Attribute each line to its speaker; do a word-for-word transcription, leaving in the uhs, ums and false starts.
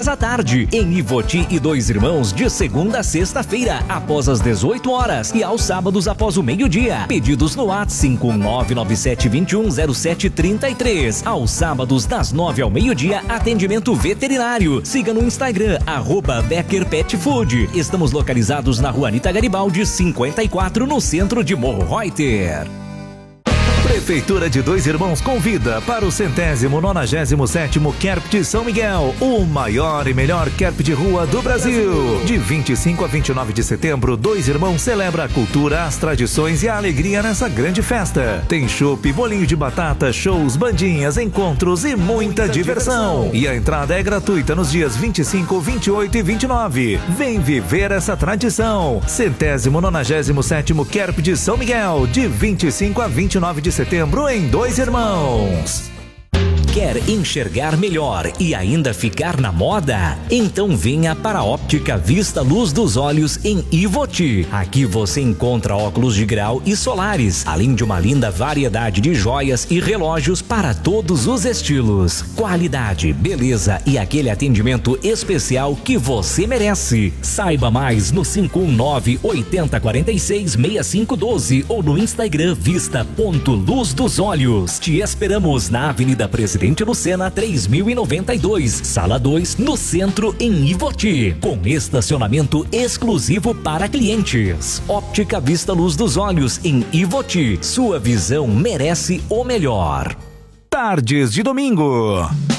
Speaker 1: horas à tarde. Em Ivoti e Dois Irmãos, de segunda a sexta-feira, após as dezoito horas. E aos sábados, após o meio-dia. Pedidos no WhatsApp cinco nove nove sete dois um zero sete três três. Aos sábados, das nove ao meio-dia, atendimento veterinário. Siga no Instagram, arroba Becker Pet Food. Estamos localizados na rua Anita Garibaldi, cinquenta e quatro, no centro de Morro Reuter.
Speaker 2: Prefeitura de Dois Irmãos convida para o centésimo nonagésimo sétimo Kerp de São Miguel, o maior e melhor Kerp de rua do Brasil. De vinte e cinco a vinte e nove de setembro, Dois Irmãos celebra a cultura, as tradições e a alegria nessa grande festa. Tem chopp, bolinho de batata, shows, bandinhas, encontros e muita diversão. E a entrada é gratuita nos dias vinte e cinco, vinte e oito e vinte e nove. Vem viver essa tradição. Centésimo nonagésimo sétimo Kerp de São Miguel, de vinte e cinco a vinte e nove de setembro em Dois Irmãos.
Speaker 1: Quer enxergar melhor e ainda ficar na moda? Então venha para a Óptica Vista Luz dos Olhos em Ivoti. Aqui você encontra óculos de grau e solares, além de uma linda variedade de joias e relógios para todos os estilos. Qualidade, beleza e aquele atendimento especial que você merece. Saiba mais no cinco um nove, oito zero quatro seis, seis cinco um dois ou no Instagram vista ponto luz dos olhos. Te esperamos na Avenida Presidente Lucena três mil e noventa e dois, sala dois, no centro em Ivoti, com estacionamento exclusivo para clientes. Óptica Vista Luz dos Olhos em Ivoti. Sua visão merece o melhor.
Speaker 2: Tardes de domingo.